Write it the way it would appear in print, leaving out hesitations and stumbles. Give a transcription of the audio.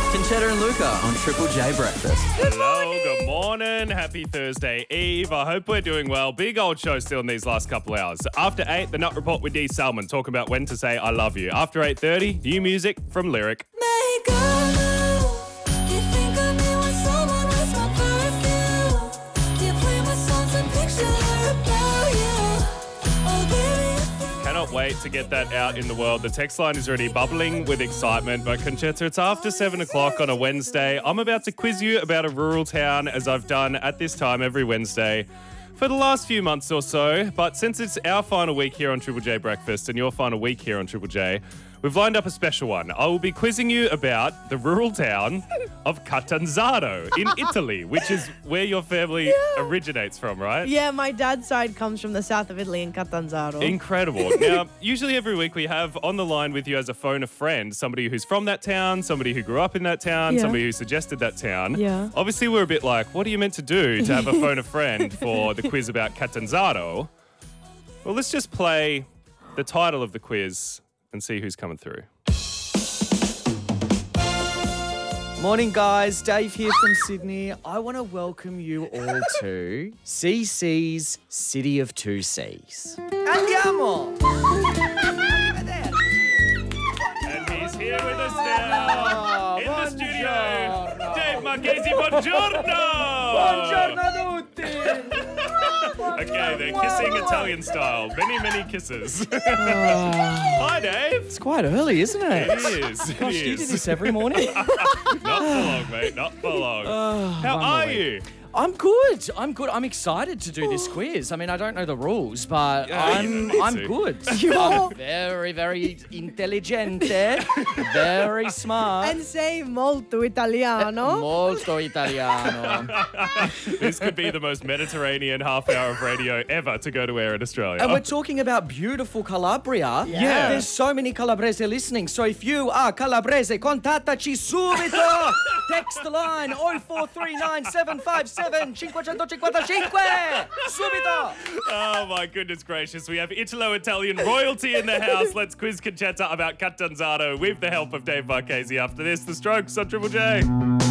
Conchetta and Luca on Triple J Breakfast. Hello, good morning. Happy Thursday Eve. I hope we're doing well. Big old show still in these last couple hours. After 8, the Nut Report with D. Salmon talking about when to say I love you. After 8:30, new music from Lyric. Cannot wait to get that out in the world. The text line is already bubbling with excitement. But Conchetta, it's after 7 o'clock on a Wednesday. I'm about to quiz you about a rural town, as I've done at this time every Wednesday for the last few months or so. But since it's our final week here on Triple J Breakfast and your final week here on Triple J, we've lined up a special one. I will be quizzing you about the rural town of Catanzaro in Italy, which is where your family originates from, right? Yeah, my dad's side comes from the south of Italy in Catanzaro. Incredible. Now, usually every week we have on the line with you as a phone a friend, somebody who's from that town, somebody who grew up in that town, somebody who suggested that town. Yeah. Obviously, we're a bit like, what are you meant to do to have a phone a friend for the quiz about Catanzaro? Well, let's just play the title of the quiz and see who's coming through. Morning, guys. Dave here from Sydney. I want to welcome you all to CC's City of Two Cs. Andiamo! And he's here with us now in the studio. Dave Marchesi, buongiorno! Buongiorno tutti! Okay, they're kissing Italian style. Many, many kisses. Hi, Dave. It's quite early, isn't it? It is. Gosh, do you do this every morning? Not for long, mate. Not for long. How are you? I'm good. I'm excited to do this quiz. I mean, I don't know the rules, but I'm good. I'm very, very intelligente, very smart. And say molto italiano. Molto italiano. This could be the most Mediterranean half hour of radio ever to go to air in Australia. And we're talking about beautiful Calabria. Yeah. There's so many Calabrese listening. So if you are Calabrese, contattaci subito. Text the line 0439 555 Subito. Oh, my goodness gracious. We have Italo-Italian royalty in the house. Let's quiz Conchetta about Catanzaro with the help of Dave Marchesi after this. The Strokes on Triple J.